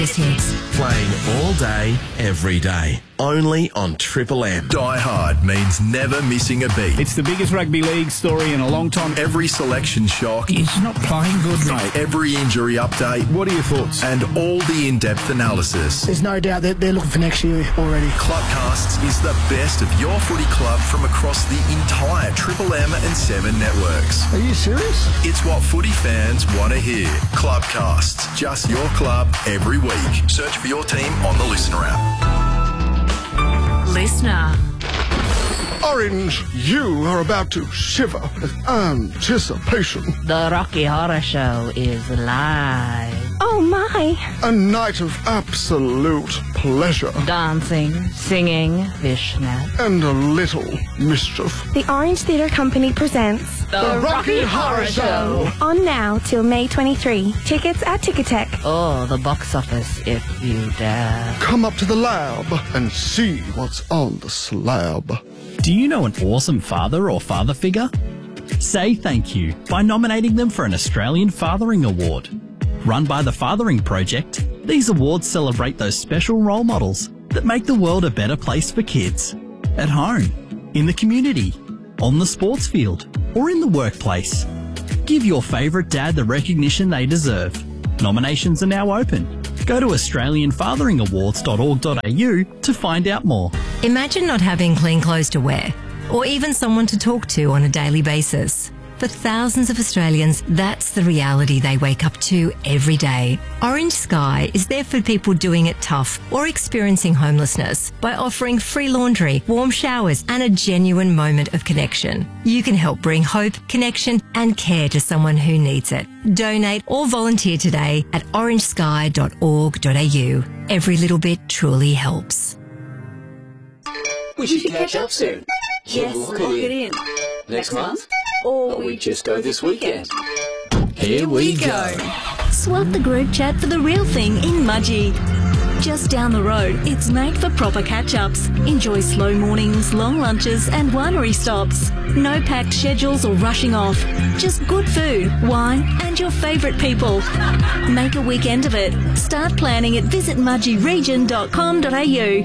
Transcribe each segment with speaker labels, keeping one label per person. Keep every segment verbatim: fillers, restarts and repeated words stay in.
Speaker 1: hits.
Speaker 2: Playing all day, every day. Only on Triple M.
Speaker 3: Die Hard means never missing a beat.
Speaker 4: It's the biggest rugby league story in a long time.
Speaker 3: Every selection shock.
Speaker 4: He's not playing good, mate.
Speaker 3: Every injury update.
Speaker 4: What are your thoughts?
Speaker 3: And all the in-depth analysis.
Speaker 5: There's no doubt that they're looking for next year already.
Speaker 3: Clubcasts is the best of your footy club from across the entire Triple M and Seven networks.
Speaker 5: Are you serious?
Speaker 3: It's what footy fans want to hear. Clubcasts, just your club every week. Search for your team on the Listener app.
Speaker 1: Listener.
Speaker 6: Orange, you are about to shiver with anticipation.
Speaker 7: The Rocky Horror Show is live.
Speaker 8: Oh my!
Speaker 6: A night of absolute pleasure.
Speaker 7: Dancing, singing, fishnet.
Speaker 6: And a little mischief.
Speaker 8: The Orange Theatre Company presents
Speaker 7: The, the Rocky, Rocky Horror Show.
Speaker 8: On now till May twenty-third. Tickets at Ticketek.
Speaker 7: Oh, the box office if you dare.
Speaker 6: Come up to the lab and see what's on the slab.
Speaker 9: Do you know an awesome father or father figure? Say thank you by nominating them for an Australian Fathering Award. Run by the Fathering Project, these awards celebrate those special role models that make the world a better place for kids. At home, in the community, on the sports field, or in the workplace. Give your favourite dad the recognition they deserve. Nominations are now open. Go to australian fathering awards dot org dot a u to find out more.
Speaker 1: Imagine not having clean clothes to wear, or even someone to talk to on a daily basis. For thousands of Australians, that's the reality they wake up to every day. Orange Sky is there for people doing it tough or experiencing homelessness by offering free laundry, warm showers, and a genuine moment of connection. You can help bring hope, connection, and care to someone who needs it. Donate or volunteer today at orange sky dot org dot a u. Every little bit truly helps.
Speaker 10: We should catch up soon.
Speaker 11: Yes, lock it in.
Speaker 10: Next month?
Speaker 11: Or
Speaker 10: we just go this weekend.
Speaker 11: Here we go. Swap the group chat for the real thing in Mudgee. Just down the road, it's made for proper catch-ups. Enjoy slow mornings, long lunches and winery stops. No packed schedules or rushing off. Just good food, wine and your favourite people. Make a weekend of it. Start planning at visit mudgee region dot com dot a u.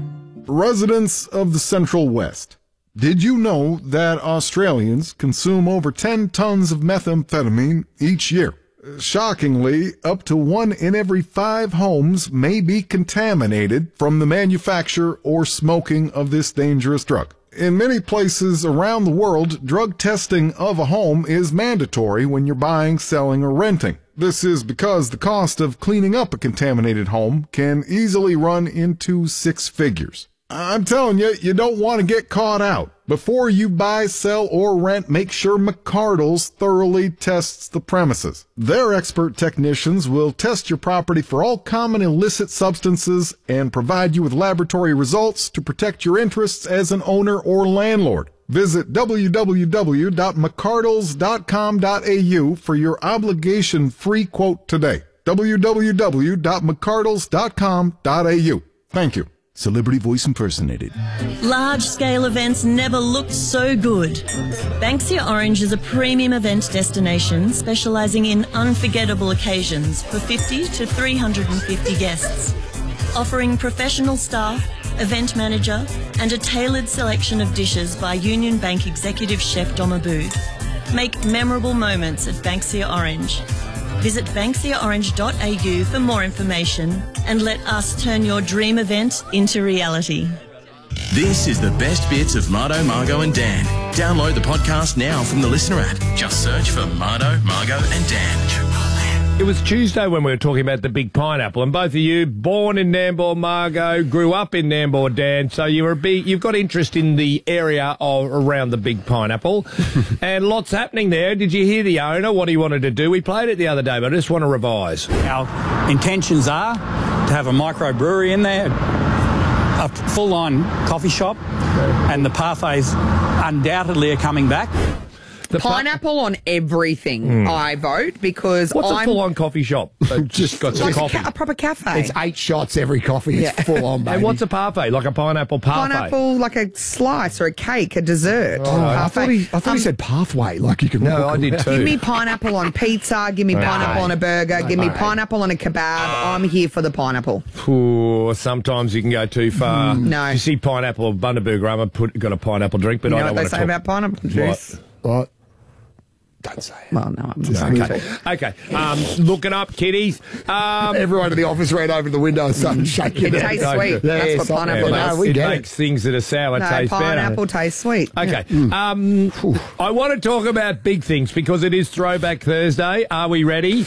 Speaker 12: Residents of the Central West, did you know that Australians consume over ten tons of methamphetamine each year? Shockingly, up to one in every five homes may be contaminated from the manufacture or smoking of this dangerous drug. In many places around the world, drug testing of a home is mandatory when you're buying, selling, or renting. This is because the cost of cleaning up a contaminated home can easily run into six figures. I'm telling you, you don't want to get caught out. Before you buy, sell, or rent, make sure McCardle's thoroughly tests the premises. Their expert technicians will test your property for all common illicit substances and provide you with laboratory results to protect your interests as an owner or landlord. Visit w w w dot mccardles dot com dot a u for your obligation-free quote today. w w w dot mccardles dot com dot a u. Thank you. Celebrity voice impersonated.
Speaker 13: Large-scale events never looked so good. Banksia Orange is a premium event destination specialising in unforgettable occasions for fifty to three hundred fifty guests. Offering professional staff, event manager and a tailored selection of dishes by Union Bank Executive Chef Dom Aboud. Make memorable moments at Banksia Orange. Visit banksia orange dot a u for more information and let us turn your dream event into reality.
Speaker 2: This is the best bits of Mardo, Margot and Dan. Download the podcast now from the Listener app. Just search for Mardo, Margot and Dan.
Speaker 14: It was Tuesday when we were talking about the Big Pineapple, and both of you, born in Nambour, Margot, grew up in Nambour, Dan, so you were a big, you've got interest in the area of around the Big Pineapple, and lots happening there. Did you hear the owner, what he wanted to do? We played it the other day, but I just want to revise.
Speaker 4: Our intentions are to have a microbrewery in there, a full-on coffee shop, and the parfaits undoubtedly are coming back.
Speaker 14: The
Speaker 15: Pineapple on everything,
Speaker 14: Mm.
Speaker 15: I vote, because
Speaker 14: What's
Speaker 15: I'm...
Speaker 14: a full-on coffee shop? That just got some
Speaker 15: like a,
Speaker 14: coffee.
Speaker 15: ca- a proper cafe.
Speaker 16: It's eight shots every coffee. It's
Speaker 15: Yeah.
Speaker 16: full on, baby.
Speaker 14: And what's a parfait? Like a pineapple parfait?
Speaker 15: Pineapple, like a slice or a cake, a dessert.
Speaker 16: Oh, I thought he, I thought
Speaker 15: Um,
Speaker 16: he said pathway, like you can
Speaker 14: No,
Speaker 16: walk
Speaker 14: I did
Speaker 16: around.
Speaker 14: too.
Speaker 15: Give me pineapple on pizza. Give me
Speaker 14: No.
Speaker 15: pineapple on a burger.
Speaker 16: No,
Speaker 15: give me
Speaker 16: mate.
Speaker 15: pineapple on a kebab. I'm here for the pineapple.
Speaker 14: Ooh, sometimes you can go too far.
Speaker 15: No.
Speaker 14: You see pineapple Bundaberg rum, I put got a pineapple drink, but
Speaker 15: You
Speaker 14: I
Speaker 15: know
Speaker 14: don't
Speaker 15: what they
Speaker 14: want to
Speaker 15: say
Speaker 14: talk
Speaker 15: about pineapple juice?
Speaker 16: What? Don't say it.
Speaker 15: Well, no, I'm just
Speaker 14: Okay. Okay. Um, looking up, kiddies. Um,
Speaker 16: Everyone in the office ran over to the window and started shaking.
Speaker 15: It tastes sweet. That's what
Speaker 16: something.
Speaker 15: pineapple
Speaker 16: Yeah,
Speaker 15: does.
Speaker 16: no, we
Speaker 14: it
Speaker 16: get
Speaker 14: makes things that are sour
Speaker 15: No,
Speaker 14: taste
Speaker 15: pineapple tastes sweet.
Speaker 14: better. Okay. Um, I want to talk about big things because it is Throwback Thursday. Are we ready?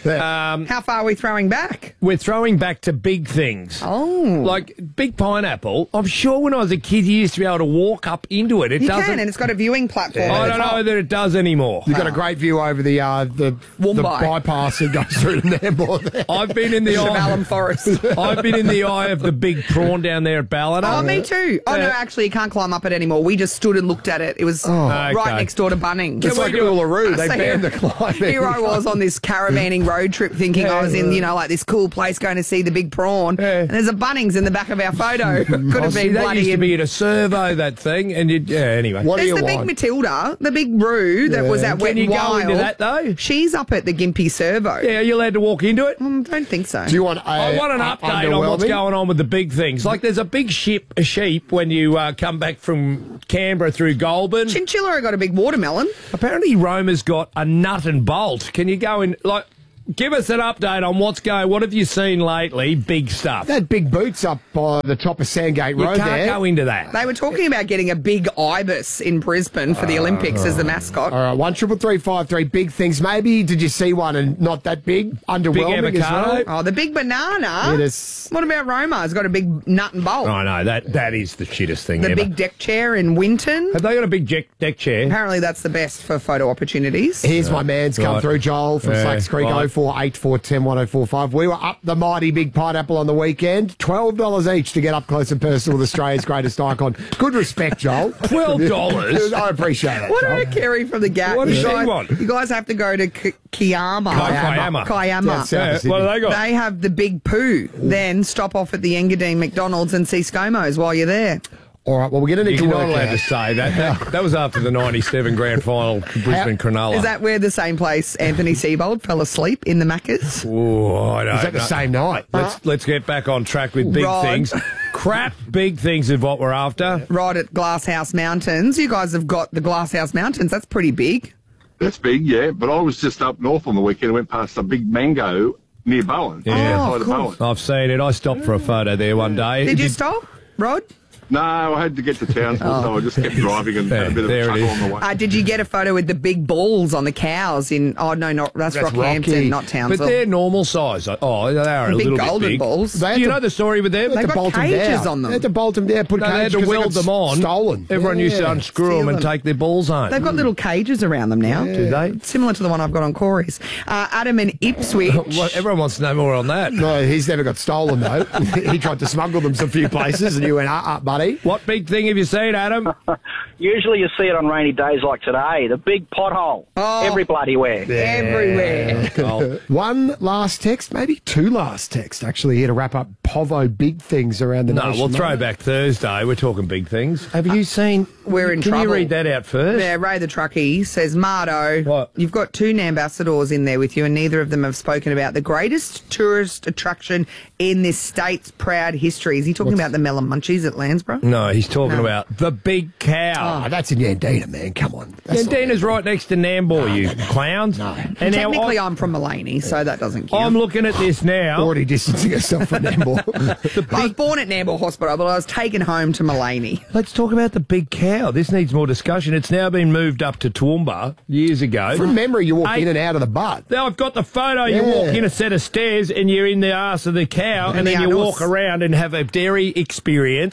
Speaker 14: Um,
Speaker 15: How far are we throwing back?
Speaker 14: we're throwing back to big things.
Speaker 15: Oh.
Speaker 14: Like big pineapple. I'm sure when I was a kid, you used to be able to walk up into it. It
Speaker 15: You
Speaker 14: doesn't.
Speaker 15: can, and it's got a viewing platform.
Speaker 14: I
Speaker 15: at
Speaker 14: don't
Speaker 15: the top.
Speaker 14: know that it does anymore.
Speaker 16: You've got a great view over the uh, the, the
Speaker 15: Woombye.
Speaker 16: bypass that goes through the Nambour there.
Speaker 14: I've been in the
Speaker 15: Of
Speaker 14: eye.
Speaker 15: Alum Forest.
Speaker 14: I've been in the eye of the big prawn down there at Ballina.
Speaker 15: Oh, me too. Oh, no, actually, you can't climb up it anymore. We just stood and looked at it. It was right
Speaker 14: Okay.
Speaker 15: next door to Bunnings.
Speaker 16: It's like Uluru. They
Speaker 15: So
Speaker 16: banned the climbing.
Speaker 15: Here I was on this caravanning road trip thinking I was in, you know, like this cool place going to see the big prawn.
Speaker 14: Yeah.
Speaker 15: And there's a Bunnings in the back of our photo. Could
Speaker 14: Oh,
Speaker 15: have
Speaker 14: see,
Speaker 15: been
Speaker 14: that
Speaker 15: bloody...
Speaker 14: used to be at a servo, that thing, and you yeah. Anyway,
Speaker 16: What do
Speaker 15: There's
Speaker 16: you
Speaker 15: the big
Speaker 16: want?
Speaker 15: Matilda, the big Roo that was at
Speaker 14: Can
Speaker 15: Wet
Speaker 14: you
Speaker 15: and
Speaker 14: go
Speaker 15: Wild.
Speaker 14: into that though?
Speaker 15: She's up at the Gympie Servo.
Speaker 14: Yeah, are you allowed to walk into it?
Speaker 15: I don't think so.
Speaker 16: Do you want a,
Speaker 14: I want an
Speaker 16: uh,
Speaker 14: update on what's
Speaker 16: underwhelming?
Speaker 14: going on with the big things. Like, there's a big ship, a sheep when you uh, come back from Canberra through Goulburn.
Speaker 15: Chinchilla got a big watermelon.
Speaker 14: Apparently, Roma's got a nut and bolt. Can you go in? Like, give us an update on what's going. What have you seen lately? Big stuff.
Speaker 16: That big boots up by the top of Sandgate
Speaker 14: you
Speaker 16: Road
Speaker 14: can't
Speaker 16: there.
Speaker 14: go into that.
Speaker 15: They were talking about getting a big ibis in Brisbane for the Olympics as the mascot.
Speaker 16: All right, one triple three five three. Big things. Maybe did you see one and not that big? Underwhelming as
Speaker 14: avocado?
Speaker 16: well.
Speaker 15: Oh, the big banana.
Speaker 16: It is.
Speaker 15: What about Roma? It's got a big nut and bolt.
Speaker 14: I know that that is the shittest thing
Speaker 15: the
Speaker 14: ever.
Speaker 15: big deck chair in Winton.
Speaker 14: Have they got a big deck, deck chair?
Speaker 15: Apparently, that's the best for photo opportunities.
Speaker 16: Here's my man's come
Speaker 14: Right.
Speaker 16: through, Joel from
Speaker 14: Yeah,
Speaker 16: Slacks Creek.
Speaker 14: right.
Speaker 16: oh four eight four ten one oh four five. We were up the mighty big pineapple on the weekend. twelve dollars each to get up close and personal with Australia's greatest icon. Good respect, Joel.
Speaker 14: twelve dollars?
Speaker 16: I appreciate that,
Speaker 15: What
Speaker 16: Joel.
Speaker 15: about Kerry from the Gap?
Speaker 14: What does
Speaker 15: you
Speaker 14: she
Speaker 15: guys,
Speaker 14: want?
Speaker 15: You guys have to go to K- Kiama.
Speaker 14: Kiama.
Speaker 15: Kiama.
Speaker 16: Down south
Speaker 14: Yeah,
Speaker 16: of Sydney.
Speaker 14: what have they got?
Speaker 15: They have the big poo. Then stop off at the Engadine McDonald's and see ScoMo's while you're there.
Speaker 16: All right, well, we're going to need to
Speaker 14: You're not
Speaker 16: work
Speaker 14: allowed
Speaker 16: out.
Speaker 14: to say that. that. That was after the ninety-seven grand final, Brisbane Cronulla.
Speaker 15: Is that where the same place Anthony Seibold fell asleep in the Macca's?
Speaker 14: Ooh, I don't
Speaker 16: Is that the
Speaker 14: know.
Speaker 16: same night?
Speaker 14: Let's let's get back on track with big
Speaker 15: Rod.
Speaker 14: things. Crap, big things is what we're after.
Speaker 15: Right at Glasshouse Mountains. You guys have got the Glasshouse Mountains. That's pretty big.
Speaker 17: That's big, yeah. But I was just up north on the weekend and went past a big mango near Bowen.
Speaker 14: Yeah.
Speaker 17: outside
Speaker 15: Oh,
Speaker 17: of
Speaker 15: cool.
Speaker 17: Bowen.
Speaker 14: I've seen it. I stopped for a photo there one day.
Speaker 15: Did you stop, Rod?
Speaker 17: No, I had to get to Townsville, so I just kept driving and had a bit of
Speaker 14: There
Speaker 17: a
Speaker 14: it
Speaker 17: chuckle
Speaker 14: is.
Speaker 17: on the way.
Speaker 15: Uh, did you get a photo with the big balls on the cows in? Oh no, not that's,
Speaker 16: That's
Speaker 15: Rockhampton,
Speaker 16: Rocky.
Speaker 15: not Townsville.
Speaker 14: But they're normal size. Oh, they are a
Speaker 15: big
Speaker 14: little
Speaker 15: golden
Speaker 14: bit big.
Speaker 15: balls.
Speaker 16: They had
Speaker 14: Do you
Speaker 16: to-
Speaker 14: know the story with them?
Speaker 16: They had
Speaker 15: They've
Speaker 16: to
Speaker 15: got
Speaker 16: bolt them
Speaker 15: cages
Speaker 16: down.
Speaker 15: on them.
Speaker 16: They had to bolt them down, put
Speaker 14: No, they had
Speaker 16: cages
Speaker 14: to
Speaker 16: 'cause they
Speaker 14: weld
Speaker 16: got
Speaker 14: them on.
Speaker 16: Stolen.
Speaker 14: Everyone used to
Speaker 16: Yeah.
Speaker 14: unscrew them
Speaker 15: Steal
Speaker 14: and
Speaker 15: them.
Speaker 14: take their balls home.
Speaker 15: They've got little cages around them now.
Speaker 14: Do they?
Speaker 15: Similar to the one I've got on Corey's. Uh, Adam and Ipswich.
Speaker 14: Well, everyone wants to know more on that.
Speaker 16: No, he's never got stolen, though. He tried to smuggle them to a few places, and you went, uh-uh, buddy.
Speaker 14: What big thing have you seen, Adam?
Speaker 18: Usually you see it on rainy days like today. The big pothole.
Speaker 15: Oh.
Speaker 18: Every bloody where.
Speaker 15: Everywhere.
Speaker 14: Oh,
Speaker 16: One last text, maybe two last texts, actually, here to wrap up Povo big things around the
Speaker 14: no,
Speaker 16: nation.
Speaker 14: we'll
Speaker 16: mate.
Speaker 14: throw back Thursday. We're talking big things. Have you seen?
Speaker 15: We're in
Speaker 14: Can
Speaker 15: trouble.
Speaker 14: you read that out first?
Speaker 15: Yeah, Ray the truckie says, Mardo,
Speaker 14: What?
Speaker 15: you've got two ambassadors in there with you, and neither of them have spoken about the greatest tourist attraction in this state's proud history. Is he talking about the melon munchies at Landsborough?
Speaker 14: No, he's talking
Speaker 15: No.
Speaker 14: about the big cow.
Speaker 16: Oh, that's in Yandina, man. Come on. That's not-
Speaker 14: Yandina's right next to Nambour, you clowns. No. And now
Speaker 15: Technically,
Speaker 14: I,
Speaker 15: I'm from Mullaney, so that doesn't count.
Speaker 14: I'm looking at this now.
Speaker 16: Already distancing herself from Nambour.
Speaker 15: I was born at Nambour Hospital, but I was taken home to Mullaney.
Speaker 14: Let's talk about the big cow. This needs more discussion. It's now been moved up to Toowoomba years ago.
Speaker 16: From memory, you walk
Speaker 14: Eight-
Speaker 16: in and out of the butt.
Speaker 14: Now I've got the photo. You
Speaker 16: Yeah.
Speaker 14: walk in a set of stairs and you're in the arse of the cow, and,
Speaker 15: And
Speaker 14: then
Speaker 15: the
Speaker 14: you
Speaker 15: anus.
Speaker 14: walk around and have a dairy experience, and then you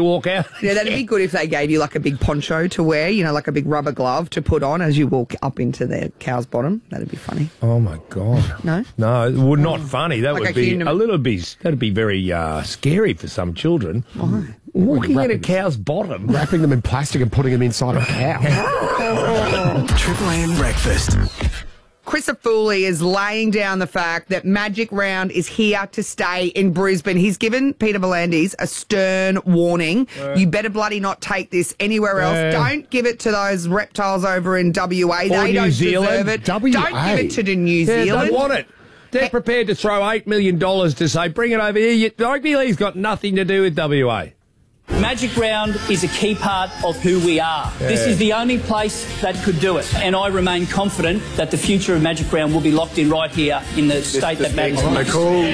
Speaker 14: you walk out.
Speaker 15: Yeah, that'd be good if they gave you like a big poncho to wear, you know, like a big rubber glove to put on as you walk up into the cow's bottom. That'd be funny.
Speaker 14: Oh, my God.
Speaker 15: No?
Speaker 14: No, it would not funny. That
Speaker 15: Like
Speaker 14: would
Speaker 15: a
Speaker 14: be
Speaker 15: human-
Speaker 14: a little bit, that'd be very uh, scary for some children.
Speaker 15: Why?
Speaker 14: Walking in a
Speaker 16: Wrapping-
Speaker 14: cow's bottom.
Speaker 16: Wrapping them in plastic and putting them inside a cow.
Speaker 3: Triple M Breakfast.
Speaker 15: Christopher Foley is laying down the fact that Magic Round is here to stay in Brisbane. He's given Peter V'landys a stern warning.
Speaker 14: Uh,
Speaker 15: you better bloody not take this anywhere else.
Speaker 14: Uh,
Speaker 15: don't give it to those reptiles over in W A.
Speaker 14: Or
Speaker 15: They
Speaker 14: New
Speaker 15: don't
Speaker 14: Zealand.
Speaker 15: deserve it.
Speaker 14: W A.
Speaker 15: Don't give it to the New
Speaker 14: Yeah,
Speaker 15: Zealand.
Speaker 14: they want it. They're prepared to throw eight million dollars to say, bring it over here. You, rugby league's got nothing to do with W A.
Speaker 19: Magic Round is a key part of who we are.
Speaker 14: Yeah.
Speaker 19: This is the only place that could do it, and I remain confident that the future of Magic Round will be locked in right here in the state that Magic Round.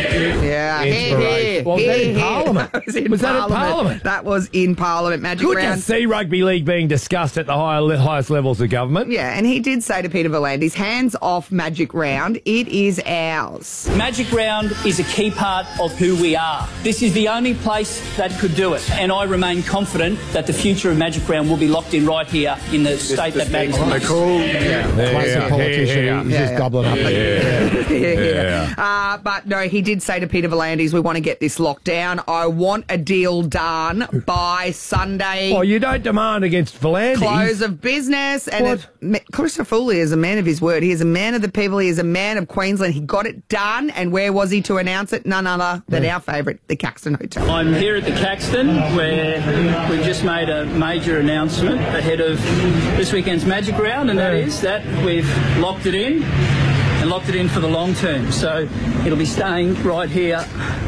Speaker 15: Yeah, here, here,
Speaker 14: Was that in
Speaker 15: here.
Speaker 14: Parliament?
Speaker 15: That was in
Speaker 14: Was that in
Speaker 15: Parliament.
Speaker 14: Parliament?
Speaker 15: That was in Parliament. Magic
Speaker 14: Good
Speaker 15: Round.
Speaker 14: to see rugby league being discussed at the higher, highest levels of government.
Speaker 15: Yeah, and he did say to Peter V'landys, hands off Magic Round. It is ours.
Speaker 19: Magic Round is a key part of who we are. This is the only place that could do it, and I remain confident that the future of Magic Round will be locked in right here in the state that Magic Round.
Speaker 16: Classic politician. He's just doubling up.
Speaker 15: yeah, yeah. Uh, but no, he did say to Peter V'landys, we want to get this locked down. I want a deal done by Sunday.
Speaker 14: Oh, you don't demand against V'landys.
Speaker 15: Close of business. And
Speaker 14: What?
Speaker 15: it, Christopher Foley is a man of his word. He is a man of the people. He is a man of Queensland. He got it done. And where was he to announce it? None other than our favourite, the Caxton Hotel.
Speaker 19: I'm here at the Caxton, where we've just made a major announcement ahead of this weekend's Magic Round, and that is that we've locked it in and locked it in for the long term. So it'll be staying right here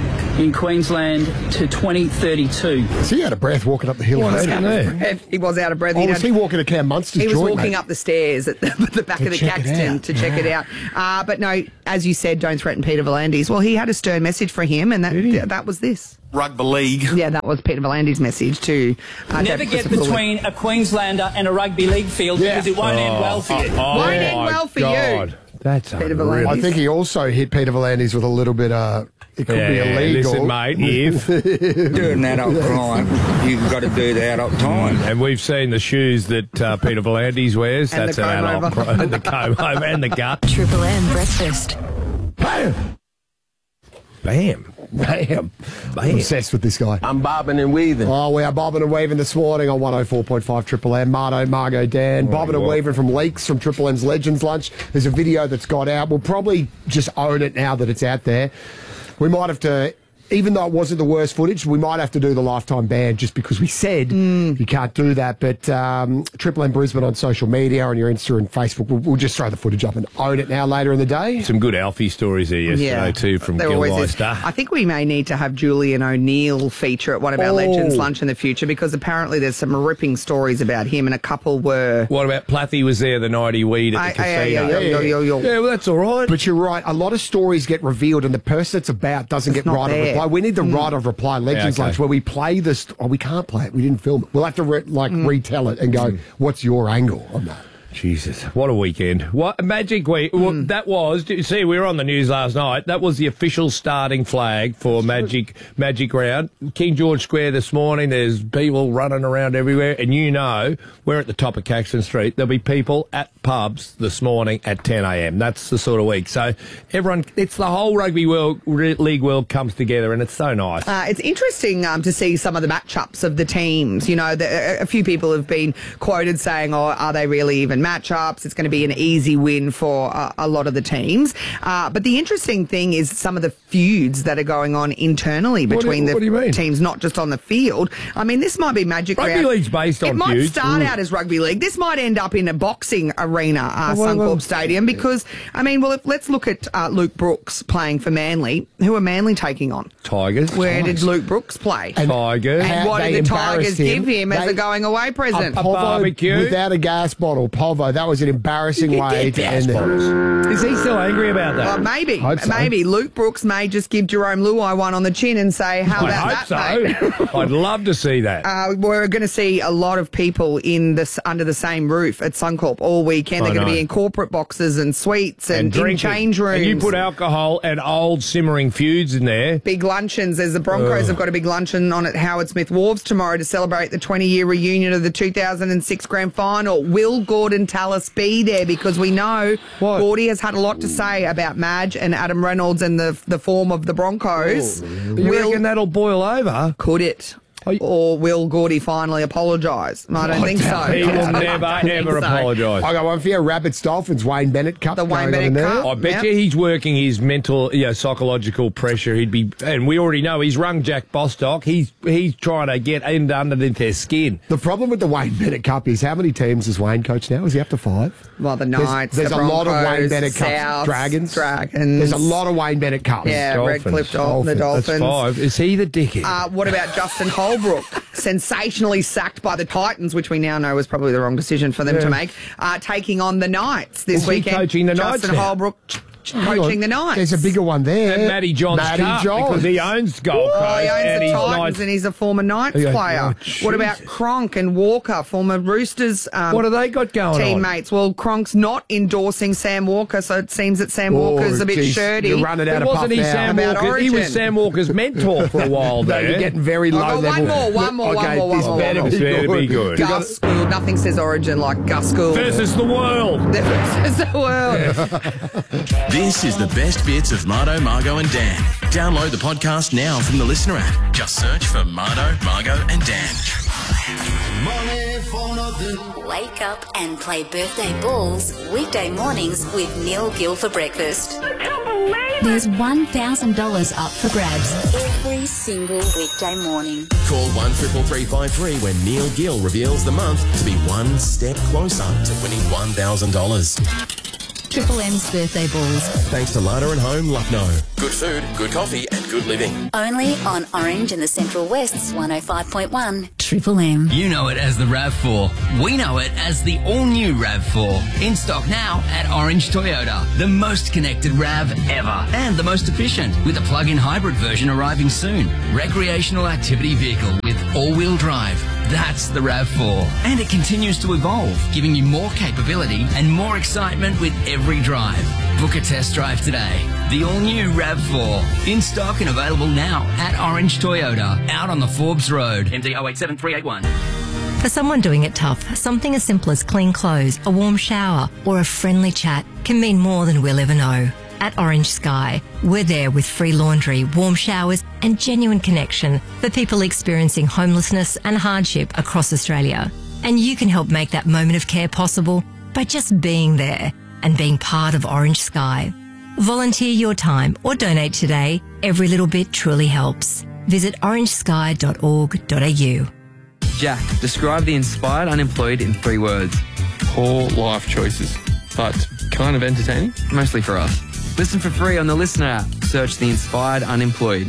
Speaker 19: in Queensland to twenty thirty-two.
Speaker 16: So he had a breath walking up the hill.
Speaker 15: He was
Speaker 16: wasn't
Speaker 15: out
Speaker 16: he?
Speaker 15: of breath. He was out of breath.
Speaker 16: Oh,
Speaker 15: He'd
Speaker 16: was
Speaker 15: had-
Speaker 16: he walking to Cam Munster's
Speaker 15: He was
Speaker 16: joint,
Speaker 15: walking
Speaker 16: mate?
Speaker 15: up the stairs at the, the back
Speaker 16: To
Speaker 15: of the
Speaker 16: check it
Speaker 15: Caxton
Speaker 16: out.
Speaker 15: to check it out. Uh, but no, as you said, don't threaten Peter V'landys. Well, he had a stern message for him, and that th- that was this.
Speaker 3: Rugby league.
Speaker 15: Yeah, that was Peter V'landys' message to uh,
Speaker 19: Never
Speaker 15: David
Speaker 19: get
Speaker 15: Christopher Foley.
Speaker 19: between a Queenslander and a rugby league field because it won't end well for you.
Speaker 14: Oh,
Speaker 15: Won't end
Speaker 14: my
Speaker 15: well for
Speaker 14: God.
Speaker 15: you.
Speaker 14: That's
Speaker 15: Peter
Speaker 14: unreal.
Speaker 15: V'landys.
Speaker 16: I think he also hit Peter V'landys with a little bit. Uh, it could be
Speaker 14: Yeah,
Speaker 16: illegal.
Speaker 14: listen, mate, if...
Speaker 20: You're an adult client, you've got to do the adult time.
Speaker 14: And we've seen the shoes that uh, Peter V'landys wears.
Speaker 15: And
Speaker 14: That's
Speaker 15: the
Speaker 14: an adult
Speaker 15: comb over.
Speaker 14: cri- and the comb over and the gut.
Speaker 11: Triple M breakfast.
Speaker 14: Bam. Bam. Bam.
Speaker 16: I'm
Speaker 14: Bam.
Speaker 16: obsessed with this guy.
Speaker 20: I'm bobbing and weaving.
Speaker 16: Oh, we are bobbing and weaving this morning on one oh four point five Triple M. Marto, Margot, Dan. bobbing and
Speaker 14: what?
Speaker 16: weaving from leaks from Triple M's Legends Lunch. There's a video that's got out. We'll probably just own it now that it's out there. We might have to, even though it wasn't the worst footage, we might have to do the lifetime ban just because we said you can't do that. But um, Triple M Brisbane on social media, on your Insta and Facebook, we'll, we'll just throw the footage up and own it now later in the day.
Speaker 14: Some good Alfie stories there yesterday,
Speaker 15: Yeah,
Speaker 14: too, from
Speaker 15: there
Speaker 14: Gil
Speaker 15: always is.
Speaker 14: Leicester.
Speaker 15: I think we may need to have Julian O'Neill feature at one of our
Speaker 14: Oh.
Speaker 15: Legends Lunch in the future because apparently there's some ripping stories about him and a couple were...
Speaker 14: What about Plathy was there the night he weed at the
Speaker 15: Aye, aye, aye,
Speaker 14: casino?
Speaker 15: aye, aye, aye, aye, aye.
Speaker 14: Yeah, well, that's all right.
Speaker 16: But you're right. A lot of stories get revealed, and the person it's about doesn't
Speaker 15: It's
Speaker 16: get
Speaker 15: not
Speaker 16: right of
Speaker 15: there.
Speaker 16: reply. We need the right of reply Legends
Speaker 14: Yeah, okay.
Speaker 16: Lunch where we play this. Oh, we can't play it. We didn't film it. We'll have to re- like
Speaker 15: Mm.
Speaker 16: retell it and go, "What's your angle on that?"
Speaker 14: Jesus, what a weekend. What Magic Week. Well, that was, did you see, we were on the news last night. That was the official starting flag for Magic Magic Round. King George Square this morning, there's people running around everywhere. And you know, we're at the top of Caxton Street. There'll be people at pubs this morning at ten a m. That's the sort of week. So everyone, it's the whole rugby world, league world comes together and it's so nice.
Speaker 15: Uh, it's interesting um, to see some of the matchups of the teams. You know, the, a few people have been quoted saying, oh, are they really even matchups? It's going to be an easy win for uh, a lot of the teams. Uh, but the interesting thing is some of the feuds that are going on internally
Speaker 14: What do-
Speaker 15: between
Speaker 14: what do you
Speaker 15: the
Speaker 14: mean?
Speaker 15: teams, not just on the field. I mean, this might be Magic
Speaker 14: Rugby
Speaker 15: Round.
Speaker 14: league's based
Speaker 15: It
Speaker 14: on
Speaker 15: might
Speaker 14: feuds.
Speaker 15: start
Speaker 14: Mm.
Speaker 15: out as rugby league. This might end up in a boxing arena, uh,
Speaker 14: Oh, well,
Speaker 15: Suncorp
Speaker 14: well,
Speaker 15: Stadium, because, I mean, well, if, let's look at uh, Luke Brooks playing for Manly. Who are Manly taking on?
Speaker 14: Tigers.
Speaker 15: Where did Luke Brooks play?
Speaker 14: Tigers.
Speaker 15: And
Speaker 16: How
Speaker 15: what
Speaker 16: they
Speaker 15: did the Tigers
Speaker 16: embarrassed him.
Speaker 15: give him as
Speaker 16: They-
Speaker 15: a going away present?
Speaker 14: A barbecue.
Speaker 16: without a gas bottle. Povo Salvo, that was an embarrassing way to end it.
Speaker 14: Is he still angry about that?
Speaker 15: Well, maybe.
Speaker 16: Hope so.
Speaker 15: Maybe. Luke Brooks may just give Jerome Luai one on the chin and say, how
Speaker 14: I
Speaker 15: about
Speaker 14: hope
Speaker 15: that,
Speaker 14: so.
Speaker 15: mate?
Speaker 14: I'd love to see that.
Speaker 15: Uh, we're going to see a lot of people in this under the same roof at Suncorp all weekend. They're
Speaker 14: I
Speaker 15: going to
Speaker 14: know.
Speaker 15: be in corporate boxes and suites and, in
Speaker 14: drinking.
Speaker 15: change rooms.
Speaker 14: And you put alcohol and old simmering feuds in there.
Speaker 15: Big luncheons. There's the Broncos
Speaker 14: Ugh.
Speaker 15: have got a big luncheon on at Howard Smith Wharves tomorrow to celebrate the twenty-year reunion of the two thousand six grand final. Will Gordon Tallis be there? Because we know
Speaker 14: What?
Speaker 15: Gordy has had a lot to say about Madge and Adam Reynolds and the the form of the Broncos.
Speaker 14: You reckon that'll boil over?
Speaker 15: Could it? Or will Gordy finally apologise? I don't think so.
Speaker 14: He will
Speaker 15: I
Speaker 14: never,
Speaker 15: don't think
Speaker 14: ever
Speaker 15: so.
Speaker 14: apologise.
Speaker 16: I got one for you. Rabbits Dolphins, Wayne Bennett Cup.
Speaker 15: The Wayne
Speaker 16: going on in
Speaker 15: Bennett
Speaker 16: there.
Speaker 15: Cup.
Speaker 14: I bet
Speaker 15: Yep.
Speaker 14: you he's working his mental, you know, psychological pressure. He'd be, and we already know he's rung Jack Bostock. He's he's trying to get in underneath their skin.
Speaker 16: The problem with the Wayne Bennett Cup is how many teams is Wayne coach now? Is he up to five?
Speaker 15: Well, the
Speaker 16: There's-
Speaker 15: Knights,
Speaker 16: There's,
Speaker 15: the
Speaker 16: a lot of Wayne
Speaker 15: Broncos,
Speaker 16: Bennett Cups.
Speaker 15: Souths,
Speaker 16: Dragons.
Speaker 15: Dragons.
Speaker 16: There's a lot of Wayne Bennett Cups.
Speaker 15: Yeah,
Speaker 14: Dolphins.
Speaker 15: Redcliffe Dolphins, the
Speaker 16: Dolphins.
Speaker 15: Dolphins.
Speaker 14: That's five. Is he the dickhead?
Speaker 15: Uh, what about Justin Holbrook? Sensationally sacked by the Titans, which we now know was probably the wrong decision for them
Speaker 14: Yeah.
Speaker 15: to make, uh, taking on the Knights this
Speaker 14: Is he
Speaker 15: weekend.
Speaker 14: coaching the Knights
Speaker 15: Justin
Speaker 14: now?
Speaker 15: Holbrook ch- ch-
Speaker 16: Hang
Speaker 15: coaching
Speaker 16: on.
Speaker 15: the Knights.
Speaker 16: There's a bigger one there.
Speaker 14: and Matty John's
Speaker 16: Matty
Speaker 14: Cup,
Speaker 16: Johns.
Speaker 14: because he owns Gold Coast.
Speaker 15: Oh, he owns
Speaker 14: and
Speaker 15: the
Speaker 14: he's
Speaker 15: Titans
Speaker 14: Knights.
Speaker 15: and he's a former Knights
Speaker 14: Yeah,
Speaker 15: player.
Speaker 14: oh,
Speaker 15: What about
Speaker 14: jeez.
Speaker 15: Cronk and Walker, former Roosters um,
Speaker 14: What have they got going on?
Speaker 15: teammates? Well, Cronk's not endorsing Sam Walker, so it seems that Sam
Speaker 16: Oh,
Speaker 15: Walker's a bit
Speaker 16: geez,
Speaker 15: shirty.
Speaker 16: you're running out
Speaker 14: But
Speaker 16: of
Speaker 14: wasn't
Speaker 16: puff
Speaker 14: he
Speaker 16: now.
Speaker 14: Sam
Speaker 15: About
Speaker 14: Walker? He was
Speaker 15: Origin.
Speaker 14: Sam Walker's mentor for a while
Speaker 16: No,
Speaker 14: there.
Speaker 16: you're getting very low
Speaker 15: I've got
Speaker 16: level.
Speaker 15: one more, one more,
Speaker 16: okay,
Speaker 15: one more, one
Speaker 16: this
Speaker 15: more,
Speaker 16: better
Speaker 15: one
Speaker 16: be
Speaker 15: more.
Speaker 14: Better be good.
Speaker 15: Gus Gould. Nothing says Origin like Gus Gould.
Speaker 14: Versus the world.
Speaker 15: Versus the world.
Speaker 2: This is the best bits of Mardo, Margo and Dan. Download the podcast now from the Listener app. Just search for Mardo, Margo and Dan.
Speaker 21: Wake up and play birthday balls weekday mornings with Neil Gill for breakfast. There's one thousand dollars up for grabs every single weekday morning.
Speaker 2: Call one triple three five three when Neil Gill reveals the month to be one step closer to winning one thousand dollars.
Speaker 21: Triple M's birthday balls.
Speaker 2: Thanks to Larder and Home, Lucknow. Good food, good coffee and good living.
Speaker 21: Only on Orange and the Central West's one oh five point one Triple M.
Speaker 22: You know it as the RAV four. We know it as the all-new RAV four. In stock now at Orange Toyota. The most connected RAV ever. And the most efficient, with a plug-in hybrid version arriving soon. Recreational activity vehicle with all-wheel drive. That's the RAV four. And it continues to evolve, giving you more capability and more excitement with every drive. Book a test drive today. The all-new RAV four. In stock and available now at Orange Toyota. Out on the Forbes Road. M D oh eight seven three eight one.
Speaker 1: For someone doing it tough, something as simple as clean clothes, a warm shower, or a friendly chat can mean more than we'll ever know. At Orange Sky, we're there with free laundry, warm showers, and genuine connection for people experiencing homelessness and hardship across Australia. And you can help make that moment of care possible by just being there and being part of Orange Sky. Volunteer your time or donate today. Every little bit truly helps. Visit orange sky dot org dot a u.
Speaker 23: Jack, describe the inspired unemployed in three words. Poor life choices, but kind of entertaining. Mostly for us. Listen for free on the Listener app. Search the inspired unemployed.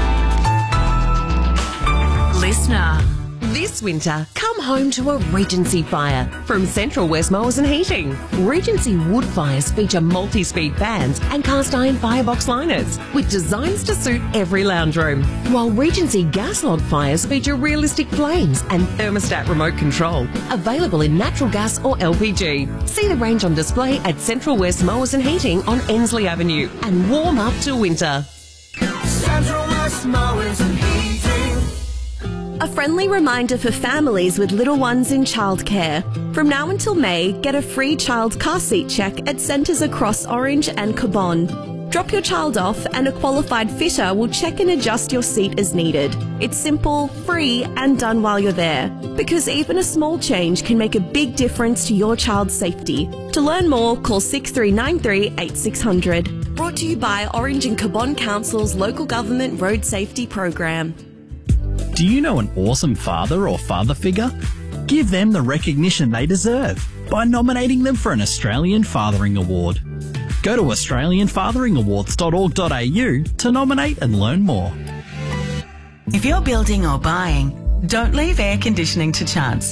Speaker 24: Listener. This winter, come home to a Regency fire from Central West Mowers and Heating. Regency wood fires feature multi-speed fans and cast iron firebox liners with designs to suit every lounge room, while Regency gas log fires feature realistic flames and thermostat remote control, available in natural gas or L P G. See the range on display at Central West Mowers and Heating on Ensley Avenue and warm up to winter.
Speaker 25: Central West Mowers and Heating.
Speaker 26: A friendly reminder for families with little ones in childcare. From now until May, get a free child car seat check at centres across Orange and Cabon. Drop your child off and a qualified fitter will check and adjust your seat as needed. It's simple, free and done while you're there. Because even a small change can make a big difference to your child's safety. To learn more, call six three nine three eight six zero zero. Brought to you by Orange and Cabon Council's Local Government Road Safety Program.
Speaker 9: Do you know an awesome father or father figure? Give them the recognition they deserve by nominating them for an Australian Fathering Award. Go to australian fathering awards dot org dot a u to nominate and learn more.
Speaker 27: If you're building or buying, don't leave air conditioning to chance.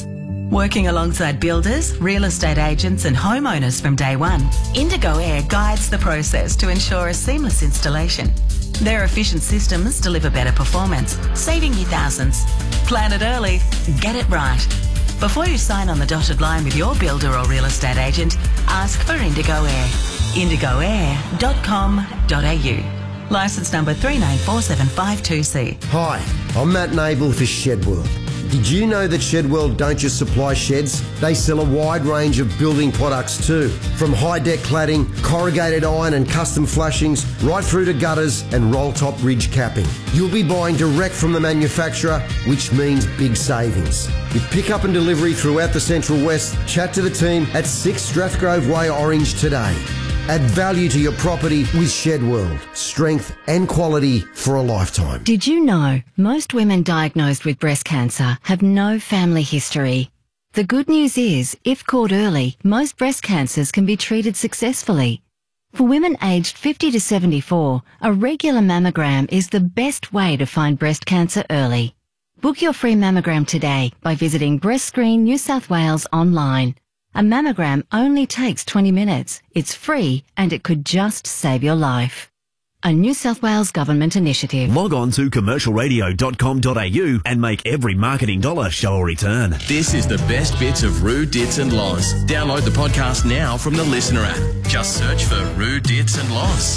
Speaker 5: Working alongside builders, real estate agents and homeowners from day one, Indigo Air guides the process to ensure a seamless installation. Their efficient systems deliver better performance, saving you thousands. Plan it early, get it right. Before you sign on the dotted line with your builder or real estate agent, ask for Indigo Air. indigo air dot com dot a u. Licence number three nine four seven five two C.
Speaker 6: Hi, I'm Matt Nable for Shed World. Did you know that Shed World don't just supply sheds? They sell a wide range of building products too. From high-deck cladding, corrugated iron and custom flashings, right through to gutters and roll-top ridge capping. You'll be buying direct from the manufacturer, which means big savings. With pick-up and delivery throughout the Central West, chat to the team at six Strathgrove Way, Orange today. Add value to your property with Shed World. Strength and quality for a lifetime.
Speaker 1: Did you know most women diagnosed with breast cancer have no family history? The good news is, if caught early, most breast cancers can be treated successfully. For women aged fifty to seventy-four, a regular mammogram is the best way to find breast cancer early. Book your free mammogram today by visiting Breast Screen New South Wales online. A mammogram only takes twenty minutes. It's free and it could just save your life. A New South Wales government initiative.
Speaker 7: Log on to commercial radio dot com dot a u and make every marketing dollar show a return.
Speaker 2: This is the best bits of Roo, Dits and Loz. Download the podcast now from the Listener app. Just search for Roo, Dits and Loz.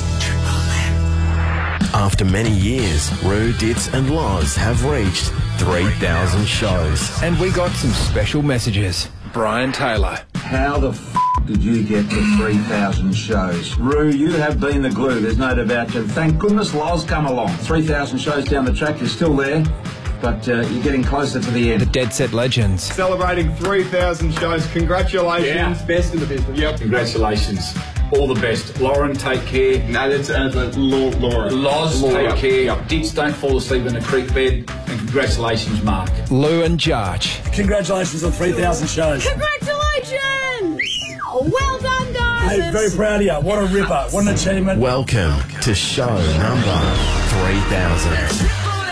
Speaker 2: After many years, Roo, Dits and Loz have reached three thousand shows.
Speaker 8: And we got some special messages. Brian Taylor.
Speaker 10: How the f*** did you get to three thousand shows? Roo, you have been the glue, there's no doubt about you. Thank goodness Loz come along. three thousand shows down the track, you're still there, but uh, you're getting closer to the end.
Speaker 8: The Dead Set Legends.
Speaker 12: Celebrating three thousand shows, congratulations.
Speaker 10: Yeah.
Speaker 12: Best in the business.
Speaker 10: Yep. Congratulations. All the best. Lauren, take care.
Speaker 12: No, that's uh, Laura.
Speaker 10: Loz,
Speaker 12: Laura.
Speaker 10: take care. Yep. Dits, don't fall asleep in the creek bed. And congratulations, Mark.
Speaker 8: Lou and Jarch.
Speaker 27: Congratulations on three thousand shows.
Speaker 28: Congratulations! Well done, guys.
Speaker 27: Hey, very proud of you. What a ripper. What an achievement.
Speaker 2: Welcome to show number three thousand.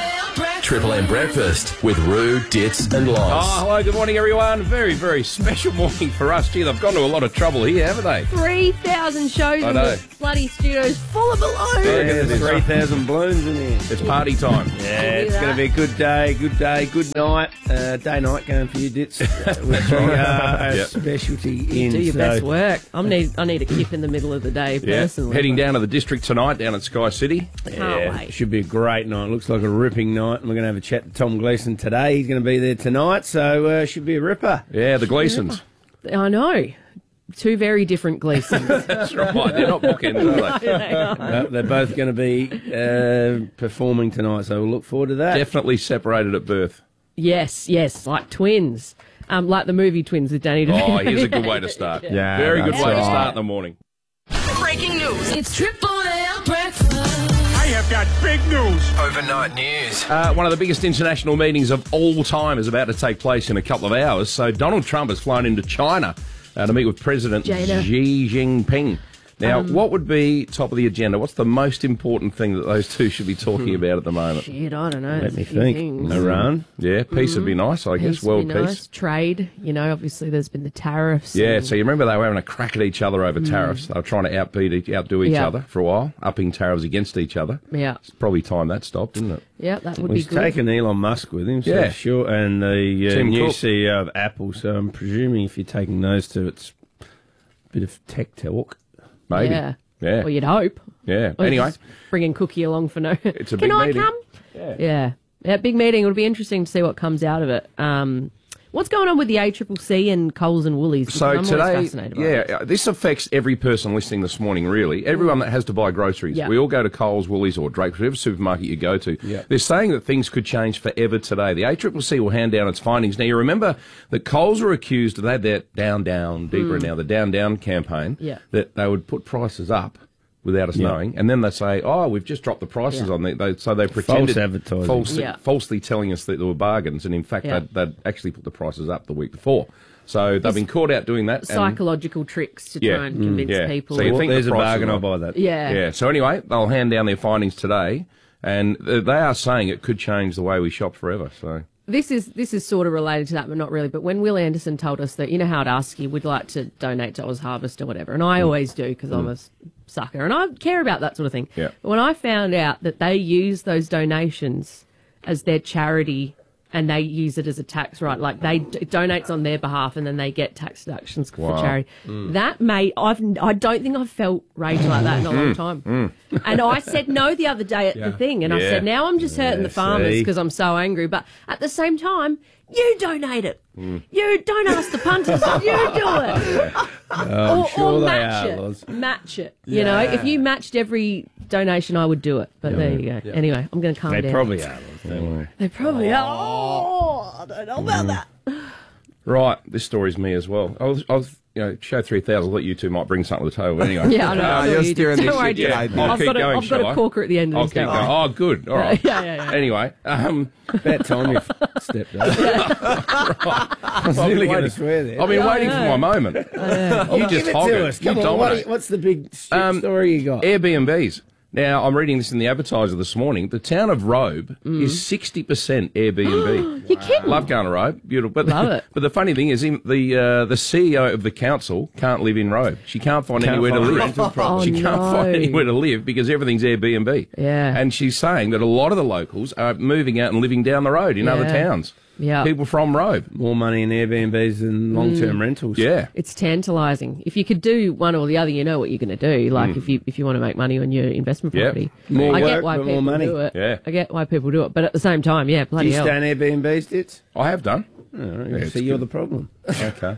Speaker 2: Triple M Breakfast with Roo, Dits and Loz.
Speaker 14: Oh, hello, good morning, everyone. Very, very special morning for us. Gee, they've gone to a lot of trouble here, haven't they?
Speaker 28: three thousand shows
Speaker 14: I
Speaker 28: in
Speaker 14: know.
Speaker 28: the bloody studios full of balloons.
Speaker 14: Yeah, there's
Speaker 29: three thousand balloons in here.
Speaker 14: It's party time.
Speaker 29: Yeah, it's going to be a good day, good day, good night. Uh, day night going for you, Dits. uh, which we are a
Speaker 14: Yep.
Speaker 29: specialty
Speaker 28: You
Speaker 29: in.
Speaker 28: do your
Speaker 29: so-
Speaker 28: best work. I need I need a kip in the middle of the day,
Speaker 14: Yeah,
Speaker 28: personally.
Speaker 14: heading down to the district tonight, down at Sky City.
Speaker 29: Yeah,
Speaker 28: wait.
Speaker 29: should be a great night. Looks like a ripping night. And we're going to have a chat to Tom Gleeson today. He's going to be there tonight, so uh, should be a ripper.
Speaker 14: Yeah, the Gleesons.
Speaker 28: I know. Two very different Gleesons.
Speaker 14: That's right. They're not bookends, are they?
Speaker 28: No, they aren't.
Speaker 29: No, they're both going to be uh, performing tonight, so we'll look forward to that.
Speaker 14: Definitely separated at birth.
Speaker 28: Yes, yes, like twins. Um, like the movie Twins with Danny DeVito.
Speaker 14: Oh, here's a good way to start.
Speaker 29: Yeah,
Speaker 14: Very good
Speaker 29: that's
Speaker 14: way to
Speaker 29: right.
Speaker 14: start the morning.
Speaker 28: Breaking news. It's Triple M Breakfast.
Speaker 12: I have got big news.
Speaker 7: Overnight news.
Speaker 14: Uh, one of the biggest international meetings of all time is about to take place in a couple of hours. So Donald Trump has flown into China uh, to meet with President
Speaker 28: Jada.
Speaker 14: Xi Jinping. Now,
Speaker 28: Um,
Speaker 14: what would be top of the agenda? What's the most important thing that those two should be talking about at the moment?
Speaker 28: Shit, I don't know.
Speaker 29: Let
Speaker 28: There's
Speaker 29: me
Speaker 28: a few
Speaker 29: think.
Speaker 28: things.
Speaker 29: Iran.
Speaker 14: Yeah, peace would be nice, I guess.
Speaker 28: Peace would
Speaker 14: World
Speaker 28: be
Speaker 14: peace.
Speaker 28: nice. Trade, you know, obviously there's been the tariffs.
Speaker 14: Yeah,
Speaker 28: and-
Speaker 14: so you remember they were having a crack at each other over tariffs. They were trying to outbeat, each, outdo each
Speaker 28: Yeah.
Speaker 14: other for a while, upping tariffs against each other.
Speaker 28: Yeah.
Speaker 14: It's probably time that stopped, isn't it?
Speaker 28: Yeah, that would
Speaker 29: He's
Speaker 28: be good.
Speaker 29: taken Elon Musk with him, so
Speaker 14: Yeah.
Speaker 29: sure, and the uh,
Speaker 14: Tim
Speaker 29: new
Speaker 14: Cook.
Speaker 29: C E O of Apple. So I'm presuming if you're taking those two, it's a bit of tech talk.
Speaker 14: Maybe.
Speaker 28: Yeah.
Speaker 14: Yeah.
Speaker 28: Well, you'd hope.
Speaker 14: Yeah.
Speaker 28: Or
Speaker 14: Anyway,
Speaker 28: just bringing Cookie along for no.
Speaker 14: it's a
Speaker 28: Can
Speaker 14: big
Speaker 28: I
Speaker 14: meeting.
Speaker 28: come?
Speaker 14: Yeah.
Speaker 28: Yeah. Yeah, big meeting. It'll be interesting to see what comes out of it. Um, what's going on with the A C C C and Coles and Woolies? Because
Speaker 14: So
Speaker 28: I'm always
Speaker 14: today,
Speaker 28: fascinated by
Speaker 14: yeah,
Speaker 28: it.
Speaker 14: uh, this affects every person listening this morning, really. Everyone that has to buy groceries.
Speaker 28: Yeah.
Speaker 14: We all go to Coles, Woolies or Drake's, whatever supermarket you go to.
Speaker 29: Yeah.
Speaker 14: They're saying that things could change forever today. The A C C C will hand down its findings. Now, you remember that Coles were accused, they had that down, down, deeper
Speaker 28: Mm.
Speaker 14: now, the down, down campaign,
Speaker 28: Yeah.
Speaker 14: that they would put prices up without us
Speaker 29: Yeah.
Speaker 14: knowing, and then they say, oh, we've just dropped the prices
Speaker 28: Yeah.
Speaker 14: on the, they, so they pretended,
Speaker 29: advertising.
Speaker 14: false-
Speaker 28: Yeah.
Speaker 14: falsely telling us that there were bargains, and in fact,
Speaker 28: Yeah.
Speaker 14: they'd, they'd actually put the prices up the week before. So they've been caught out doing that. and-
Speaker 28: Psychological tricks to
Speaker 14: Yeah.
Speaker 28: try and
Speaker 14: Mm.
Speaker 28: convince
Speaker 14: Yeah.
Speaker 28: people.
Speaker 14: So you
Speaker 29: Well,
Speaker 14: think
Speaker 29: there's
Speaker 14: the
Speaker 29: a
Speaker 14: price
Speaker 29: bargain,
Speaker 14: is
Speaker 29: I'll
Speaker 14: right.
Speaker 29: buy that.
Speaker 28: Yeah.
Speaker 14: Yeah. So anyway, they'll hand down their findings today, and th- they are saying it could change the way we shop forever. So
Speaker 28: This is this is sort of related to that, but not really. But when Will Anderson told us that, you know how I'd ask you, we'd like to donate to Oz Harvest or whatever, and I
Speaker 3: Mm.
Speaker 28: always do because I'm
Speaker 3: Mm.
Speaker 28: a s- sucker and I care about that sort of thing.
Speaker 3: Yeah.
Speaker 28: But when I found out that they use those donations as their charity and they use it as a tax right, like they it donates on their behalf and then they get tax deductions for
Speaker 3: Wow.
Speaker 28: charity.
Speaker 3: Mm.
Speaker 28: That made I've I don't think I've felt rage like that in a long
Speaker 3: Mm.
Speaker 28: time.
Speaker 3: Mm.
Speaker 28: And I said no the other day at
Speaker 3: Yeah.
Speaker 28: the thing, and I
Speaker 3: Yeah.
Speaker 28: said now I'm just hurting
Speaker 3: Yeah,
Speaker 28: the farmers
Speaker 3: see?
Speaker 28: because I'm so angry. But at the same time, you donate it. You don't ask the punters. You do it.
Speaker 29: I'm
Speaker 28: or
Speaker 29: sure
Speaker 28: or
Speaker 29: they
Speaker 28: match
Speaker 29: are,
Speaker 28: it.
Speaker 29: Loz.
Speaker 28: Match it. You
Speaker 29: Yeah.
Speaker 28: know, if you matched every donation, I would do it. But
Speaker 29: Yeah.
Speaker 28: there you go.
Speaker 29: Yeah.
Speaker 28: Anyway, I'm going to calm
Speaker 29: They
Speaker 28: down.
Speaker 29: probably are, Loz, don't worry.
Speaker 28: They probably are. Oh, I don't know about that.
Speaker 3: Right, this story's me as well. I was, I was you know, show three thousand. I thought you two might bring something to the table. Anyway,
Speaker 28: Yeah, I know. I know you do. Don't worry,
Speaker 3: Yeah,
Speaker 28: I've
Speaker 3: I'll keep
Speaker 28: got a-
Speaker 3: going.
Speaker 28: I've got a
Speaker 3: shall I?
Speaker 28: corker at the end of
Speaker 3: I'll
Speaker 28: this
Speaker 3: keep
Speaker 28: go.
Speaker 3: going. Oh, good. All right.
Speaker 28: Yeah, yeah, yeah.
Speaker 3: Anyway, um,
Speaker 29: About time you stepped up. I was
Speaker 3: I've
Speaker 29: nearly
Speaker 3: been
Speaker 29: going to
Speaker 3: waiting-
Speaker 29: swear there.
Speaker 3: I've been
Speaker 29: Yeah, I
Speaker 3: waiting for
Speaker 29: know.
Speaker 3: my moment.
Speaker 29: Oh,
Speaker 3: You
Speaker 29: give
Speaker 3: just
Speaker 29: it
Speaker 3: hog
Speaker 29: to
Speaker 3: it.
Speaker 29: us.
Speaker 3: You
Speaker 29: Come on, what,
Speaker 3: dominate.
Speaker 29: what's the big shit
Speaker 3: Um,
Speaker 29: story you got?
Speaker 3: Airbnbs. Now, I'm reading this in the Advertiser this morning. The town of Robe
Speaker 28: Mm.
Speaker 3: is sixty percent Airbnb.
Speaker 28: You're kidding.
Speaker 3: Love going to Robe. Beautiful. But
Speaker 28: Love it.
Speaker 3: But the funny thing is, even the uh, the C E O of the council can't live in Robe. She can't find
Speaker 29: Can't
Speaker 3: anywhere
Speaker 29: find
Speaker 3: to
Speaker 29: a
Speaker 3: live.
Speaker 29: rental property.
Speaker 3: She
Speaker 28: Oh,
Speaker 3: can't
Speaker 28: no.
Speaker 3: find anywhere to live because everything's Airbnb.
Speaker 28: Yeah.
Speaker 3: And she's saying that a lot of the locals are moving out and living down the road in other
Speaker 28: Yeah.
Speaker 3: towns.
Speaker 28: Yeah.
Speaker 3: People from Robe.
Speaker 29: More money in Airbnbs than long-term
Speaker 28: Mm.
Speaker 29: rentals.
Speaker 3: Yeah.
Speaker 28: It's tantalising. If you could do one or the other, you know what you're going to do. Like
Speaker 3: Mm.
Speaker 28: if you if you want to make money on your investment
Speaker 3: Yep.
Speaker 28: property,
Speaker 29: More
Speaker 28: I get
Speaker 29: work,
Speaker 28: why
Speaker 29: but
Speaker 28: people
Speaker 29: more money.
Speaker 28: do it.
Speaker 3: Yeah.
Speaker 28: I get why people do it, but at the same time, yeah,
Speaker 29: Do
Speaker 28: bloody
Speaker 29: you
Speaker 28: hell.
Speaker 29: stay in Airbnbs, Dits?
Speaker 3: I have done.
Speaker 29: Oh,
Speaker 3: Yeah, it's
Speaker 29: so you're
Speaker 3: good.
Speaker 29: the problem.
Speaker 3: Okay.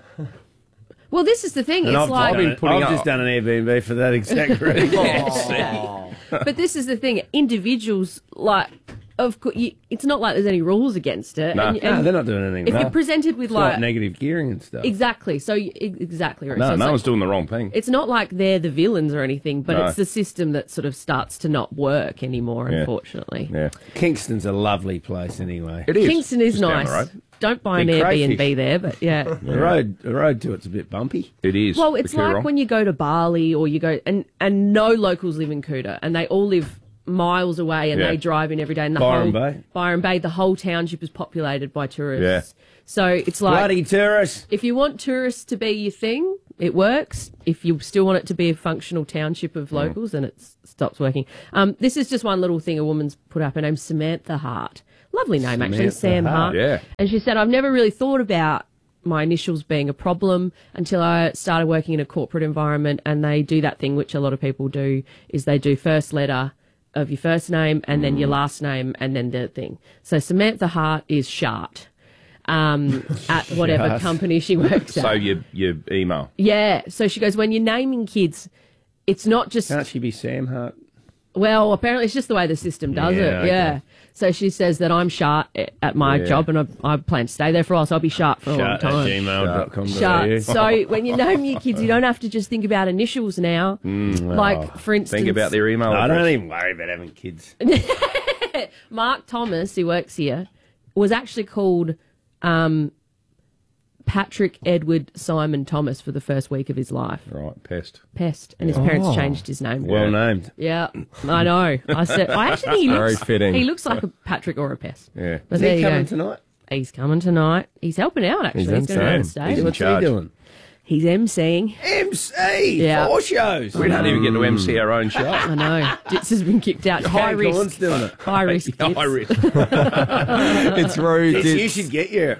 Speaker 28: Well, this is the thing.
Speaker 29: And
Speaker 28: it's
Speaker 29: I've,
Speaker 28: like,
Speaker 29: I've, been putting
Speaker 3: I've
Speaker 29: I've
Speaker 3: just
Speaker 29: just done an Airbnb for that exact reason.
Speaker 28: but this is the thing. Individuals like, of course, you, it's not like there's any rules against it.
Speaker 29: No,
Speaker 28: and-
Speaker 29: no,
Speaker 28: and
Speaker 29: they're not doing anything.
Speaker 28: If
Speaker 29: no.
Speaker 28: you're presented with
Speaker 29: It's like
Speaker 28: like
Speaker 29: negative gearing and stuff.
Speaker 28: exactly, so you, ex- exactly right.
Speaker 3: No,
Speaker 28: so it's
Speaker 3: no
Speaker 28: like-
Speaker 3: one's doing the wrong thing.
Speaker 28: It's not like they're the villains or anything, but
Speaker 3: No.
Speaker 28: it's the system that sort of starts to not work anymore,
Speaker 29: Yeah.
Speaker 28: unfortunately.
Speaker 3: Yeah.
Speaker 29: Kingston's a lovely place anyway.
Speaker 3: It is.
Speaker 28: Kingston is
Speaker 29: Just down
Speaker 28: nice.
Speaker 29: the road.
Speaker 28: Don't buy an
Speaker 29: Big
Speaker 28: Airbnb
Speaker 29: crayfish.
Speaker 28: there, but yeah.
Speaker 29: The road, the road to it's a bit bumpy.
Speaker 3: It is.
Speaker 28: Well, it's like when you go to Bali or you go, and, and no locals live in Kuta, and they all live miles away and
Speaker 29: Yeah.
Speaker 28: they drive in every day. And the
Speaker 29: Byron
Speaker 28: whole,
Speaker 29: Bay.
Speaker 28: Byron Bay, the whole township is populated by tourists.
Speaker 29: Yeah.
Speaker 28: So it's like.
Speaker 29: Bloody tourists.
Speaker 28: If you want tourists to be your thing, it works. If you still want it to be a functional township of locals, then it s- stops working. Um, this is just one little thing a woman's put up. Her name's Samantha Hart. Lovely name, actually,
Speaker 29: Samantha
Speaker 28: Sam
Speaker 29: Hart,
Speaker 28: Hart.
Speaker 3: yeah.
Speaker 28: And she said, I've never really thought about my initials being a problem until I started working in a corporate environment, and they do that thing which a lot of people do, is they do first letter of your first name and then your last name and then the thing. So Samantha Hart is Shart um, at whatever
Speaker 3: Shart.
Speaker 28: company she works at.
Speaker 3: So your your email.
Speaker 28: Yeah. So she goes, when you're naming kids, it's not just.
Speaker 29: Can't she be Sam Hart?
Speaker 28: Well, apparently it's just the way the system does
Speaker 29: Yeah,
Speaker 28: it.
Speaker 29: okay.
Speaker 28: Yeah. So she says that I'm Shart at my
Speaker 29: Yeah.
Speaker 28: job and I, I plan to stay there for a while, so I'll be Shart for a long
Speaker 29: Shart at
Speaker 28: time.
Speaker 29: gmail dot com.
Speaker 28: Shart. So when you name your kids, you don't have to just think about initials now.
Speaker 29: Mm,
Speaker 28: like,
Speaker 29: oh.
Speaker 28: for instance.
Speaker 3: Think about their email.
Speaker 29: No, I
Speaker 3: address.
Speaker 29: don't even worry about having kids.
Speaker 28: Mark Thomas, who works here, was actually called um, Patrick Edward Simon Thomas for the first week of his life.
Speaker 3: Right, pest.
Speaker 28: Pest. And his parents
Speaker 29: Oh.
Speaker 28: changed his name.
Speaker 29: Well named.
Speaker 28: Yeah, I know. I said, I actually, he
Speaker 29: Very
Speaker 28: looks,
Speaker 29: fitting.
Speaker 28: he looks like a Patrick or a Pest.
Speaker 3: Yeah.
Speaker 28: But
Speaker 29: Is
Speaker 28: there
Speaker 29: he
Speaker 28: you
Speaker 29: coming
Speaker 28: go.
Speaker 29: tonight?
Speaker 28: He's coming tonight. He's helping out, actually.
Speaker 29: He's
Speaker 28: He's, going to be on
Speaker 29: insane.
Speaker 28: stage.
Speaker 29: He's in What's charge. he doing?
Speaker 28: He's emceeing.
Speaker 29: M C.
Speaker 28: Yeah.
Speaker 29: Four shows.
Speaker 3: We don't even get to M C our own show.
Speaker 28: I know. Ditz has been kicked out. High
Speaker 29: Kane
Speaker 28: risk.
Speaker 29: Corn's doing it.
Speaker 28: High risk. Ditz.
Speaker 3: High risk.
Speaker 29: It's rude.
Speaker 4: Ditz.
Speaker 29: You should get your.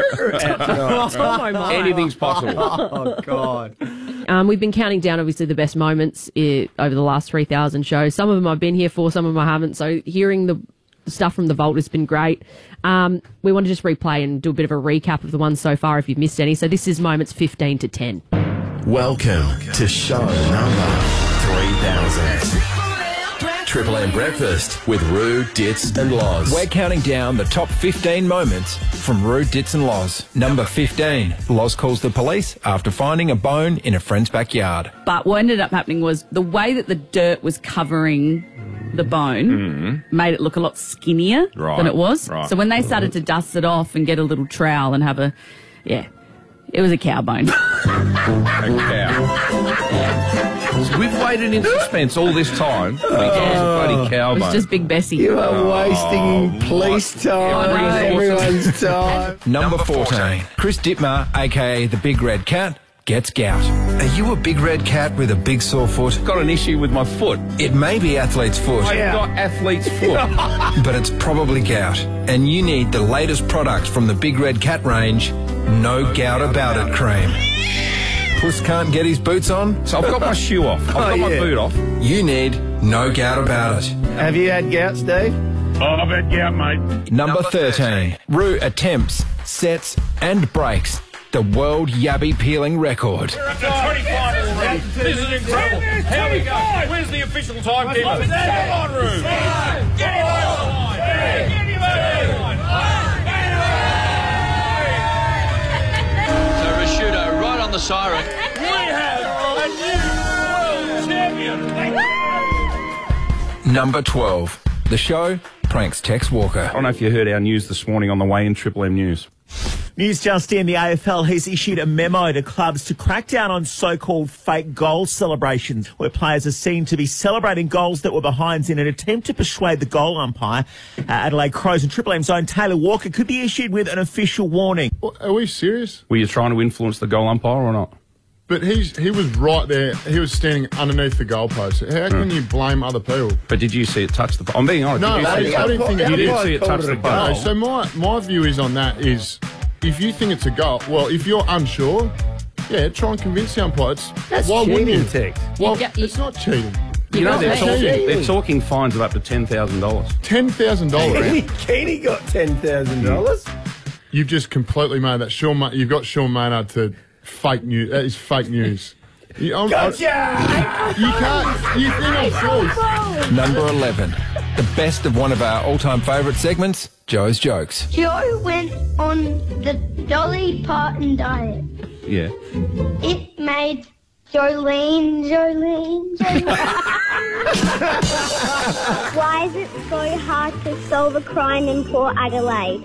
Speaker 28: Oh, my, my.
Speaker 3: Anything's possible.
Speaker 4: Oh, God.
Speaker 28: Um, we've been counting down, obviously, the best moments uh, over the last three thousand shows. Some of them I've been here for, some of them I haven't. So hearing the stuff from the Vault has been great. Um, we want to just replay and do a bit of a recap of the ones so far if you've missed any. So this is moments fifteen to ten.
Speaker 2: Welcome to show number three thousand. Triple M Breakfast with Roo, Ditz and Loz.
Speaker 8: We're counting down the top fifteen moments from Rude, Ditz and Loz. Number fifteen. Loz calls the police after finding a bone in a friend's backyard.
Speaker 11: But what ended up happening was the way that the dirt was covering the bone made it look a lot skinnier
Speaker 3: Right,
Speaker 11: than it was.
Speaker 3: right.
Speaker 11: So when they started to dust it off and get a little trowel and have a, yeah, it was a cow bone.
Speaker 3: A cow. We've waited in suspense all this time. Because of bloody cow
Speaker 11: It was
Speaker 3: bone.
Speaker 11: just Big Bessie.
Speaker 29: You are wasting
Speaker 3: Oh,
Speaker 29: police time, everyone's time.
Speaker 8: Number fourteen. Chris Dittmar, aka the Big Red Cat, gets gout. Are you a big red cat with a big sore foot?
Speaker 3: Got an issue with my foot.
Speaker 8: It may be athlete's foot.
Speaker 3: I've got athlete's foot.
Speaker 8: But it's probably gout. And you need the latest product from the Big Red Cat range, No Gout About It cream. Puss can't get his boots on?
Speaker 3: So I've got my shoe off. I've got
Speaker 29: Oh,
Speaker 3: my
Speaker 29: yeah.
Speaker 3: boot off.
Speaker 8: You need No Gout About It.
Speaker 29: Have you had gout, Steve?
Speaker 12: Oh, I've had gout, mate.
Speaker 8: Number thirteen. Roo attempts, sets and breaks the world yabby peeling record.
Speaker 12: We're up to twenty-five already. This is incredible. How we go? Where's the official timekeeper? Come on, Roo. Get him over the line. Get him over the line.
Speaker 4: So Rashudo right on the siren.
Speaker 12: We have a new world champion.
Speaker 8: Number twelve. The show pranks Tex Walker.
Speaker 3: I don't know if you heard our news this morning on the way in Triple M News.
Speaker 13: News just in, the A F L has issued a memo to clubs to crack down on so-called fake goal celebrations, where players are seen to be celebrating goals that were behinds in an attempt to persuade the goal umpire. Uh, Adelaide Crows and Triple M's own Taylor Walker could be issued with an official warning.
Speaker 15: Are we serious?
Speaker 3: Were you trying to influence the goal umpire or not?
Speaker 15: But he's he was right there. He was standing underneath the goalpost. How can
Speaker 3: Hmm.
Speaker 15: you blame other people?
Speaker 3: But did you see it touch the... I'm being honest.
Speaker 15: No,
Speaker 3: did you
Speaker 15: I,
Speaker 3: see it
Speaker 15: I
Speaker 3: touch-
Speaker 15: don't think
Speaker 3: you
Speaker 15: it
Speaker 3: didn't
Speaker 15: is.
Speaker 3: see it touch the
Speaker 15: No,
Speaker 3: goal.
Speaker 15: so my, my view is on that is, if you think it's a goal, well, if you're unsure, yeah, try and convince the umpire. It's,
Speaker 29: That's
Speaker 15: why wouldn't
Speaker 29: cheating,
Speaker 15: you?
Speaker 29: Tex.
Speaker 15: Well,
Speaker 11: You- you-
Speaker 15: it's not cheating.
Speaker 3: You know, they're
Speaker 15: That's
Speaker 3: talking,
Speaker 15: cheating.
Speaker 3: they're talking fines of up to ten thousand dollars.
Speaker 15: ten thousand dollars.
Speaker 29: Keeny, Keeny got ten thousand dollars.
Speaker 15: You've just completely made that. Sean, Ma- you've got Sean Maynard to fake news. That is fake news. You, I'm-
Speaker 29: Gotcha!
Speaker 15: I- you can't. You think I'm serious?
Speaker 8: Number eleven. The best of one of our all-time favourite segments, Joe's Jokes.
Speaker 16: Joe went on the Dolly Parton diet.
Speaker 3: Yeah.
Speaker 16: It made Jolene, Jolene, Jolene. Why is it so hard to solve a crime in Port Adelaide?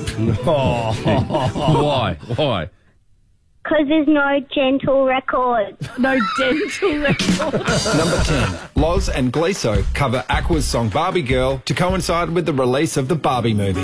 Speaker 3: Why? Why?
Speaker 16: Because there's no gentle record.
Speaker 11: No dental record.
Speaker 8: Number ten. Loz and Gleeso cover Aqua's song Barbie Girl to coincide with the release of the Barbie movie.